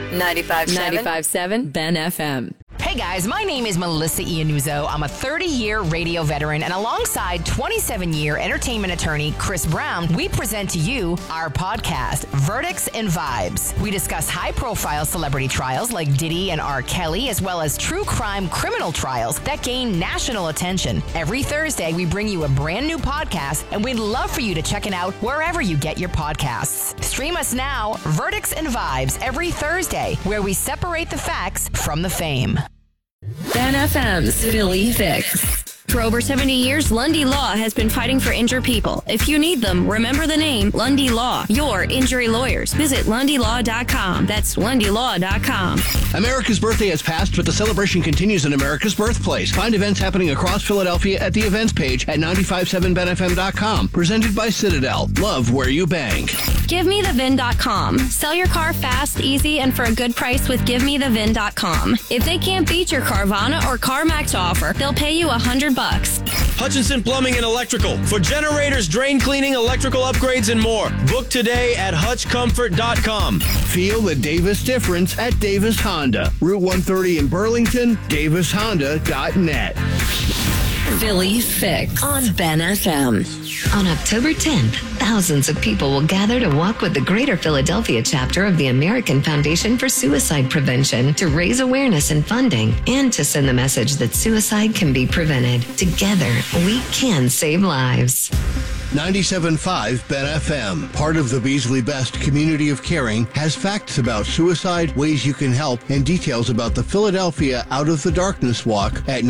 95.7 Ben FM. Hey guys, my name is Melissa Iannuzzo. I'm a 30-year radio veteran, and alongside 27-year entertainment attorney Chris Brown, we present to you our podcast, Verdicts and Vibes. We discuss high-profile celebrity trials like Diddy and R. Kelly, as well as true crime criminal trials that gain national attention. Every Thursday, we bring you a brand new podcast, and we'd love for you to check it out wherever you get your podcasts. Stream us now, Verdicts and Vibes, every Thursday, where we separate the facts from the fame. Ben FM's Philly Fix. For over 70 years, Lundy Law has been fighting for injured people. If you need them, remember the name Lundy Law, your injury lawyers. Visit LundyLaw.com. That's LundyLaw.com. America's birthday has passed, but the celebration continues in America's birthplace. Find events happening across Philadelphia at the events page at 957benfm.com. Presented by Citadel. Love where you bank. GiveMeTheVin.com. Sell your car fast, easy, and for a good price with GiveMeTheVin.com. If they can't beat your Carvana or CarMax offer, they'll pay you $100. Hutchinson Plumbing and Electrical. For generators, drain cleaning, electrical upgrades, and more. Book today at HutchComfort.com. Feel the Davis difference at Davis Honda. Route 130 in Burlington, DavisHonda.net. Philly Fix on Ben FM. On October 10th, thousands of people will gather to walk with the Greater Philadelphia chapter of the American Foundation for Suicide Prevention to raise awareness and funding and to send the message that suicide can be prevented. Together, we can save lives. 97.5 Ben FM, part of the Beasley Best community of caring, has facts about suicide, ways you can help, and details about the Philadelphia Out of the Darkness Walk at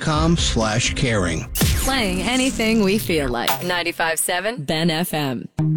957benfm.com/caring. Playing anything we feel like. 95.7 Ben FM.